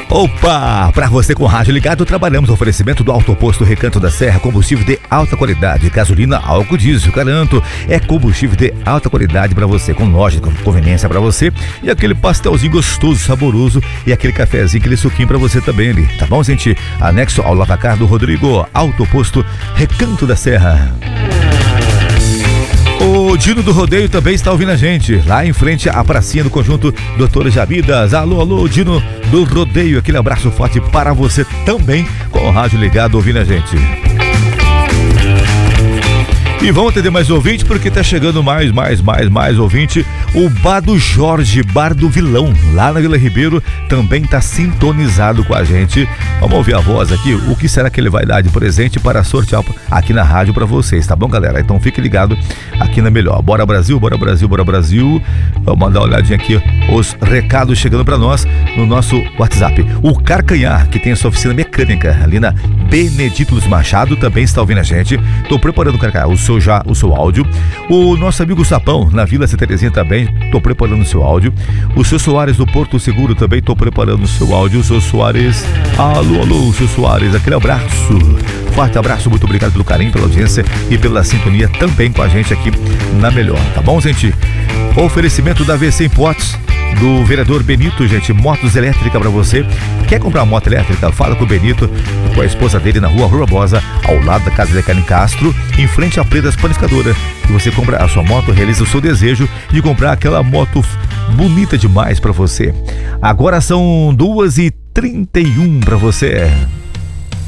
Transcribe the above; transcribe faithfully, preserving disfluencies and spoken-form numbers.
Opa! Para você com o rádio ligado, trabalhamos no oferecimento do Autoposto Recanto da Serra, combustível de alta qualidade, gasolina, álcool diesel, garanto, é combustível de alta qualidade para você, com loja de conveniência para você, e aquele pastelzinho gostoso, saboroso, e aquele cafezinho, aquele suquinho para você também ali, tá bom, gente? Anexo ao lavacar do Rodrigo, Autoposto Recanto da Serra. O Dino do Rodeio também está ouvindo a gente, lá em frente à pracinha do conjunto Doutores Jabidas. Alô, alô, Dino do Rodeio, aquele abraço forte para você também, com o rádio ligado ouvindo a gente. E vamos atender mais ouvinte, porque tá chegando mais, mais, mais, mais ouvinte. O Bar do Jorge, Bar do Vilão, lá na Vila Ribeiro, também tá sintonizado com a gente. Vamos ouvir a voz aqui, o que será que ele vai dar de presente para sortear aqui na rádio para vocês, tá bom, galera? Então fique ligado aqui na Melhor. Bora Brasil, bora Brasil, bora Brasil. Vamos mandar uma olhadinha aqui, os recados chegando para nós no nosso WhatsApp. O Carcanhar, que tem a sua oficina mecânica ali na Benedito Luz Machado, também está ouvindo a gente. Tô preparando, Carcanhar, o seu já o seu áudio. O nosso amigo Sapão na Vila Santa Terezinha também, tô preparando o seu áudio. O seu Soares do Porto Seguro também, tô preparando o seu áudio. O seu Soares, alô, alô, o seu Soares, aquele abraço, forte abraço, muito obrigado pelo carinho, pela audiência e pela sintonia também com a gente aqui na Melhor, tá bom, gente? Oferecimento da V C Imports, do vereador Benito, gente, motos elétricas para você. Quer comprar moto elétrica? Fala com o Benito, com a esposa dele na rua Rua Barbosa, ao lado da Casa de Carne Castro, em frente à Predas Panificadora. E você compra a sua moto, realiza o seu desejo de comprar aquela moto bonita demais para você. Agora são duas e trinta e um para você.